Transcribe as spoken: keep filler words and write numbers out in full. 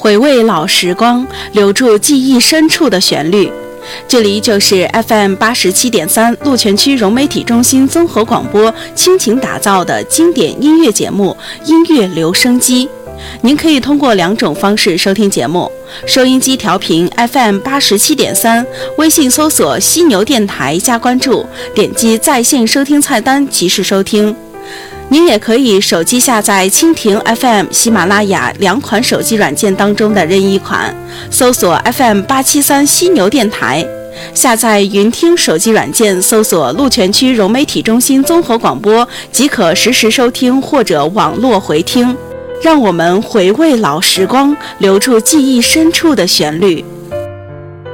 回味老时光，留住记忆深处的旋律。这里就是 F M 八十七点三 鹿泉区融媒体中心综合广播倾情打造的经典音乐节目《音乐留声机》。您可以通过两种方式收听节目：收音机调频 F M 八十七点三，微信搜索犀牛电台加关注，点击在线收听菜单及时收听。您也可以手机下载蜻蜓 F M、喜马拉雅两款手机软件当中的任意一款，搜索 F M 八七三犀牛电台。下载云听手机软件，搜索鹿泉区融媒体中心综合广播，即可实时收听或者网络回听。让我们回味老时光，留住记忆深处的旋律。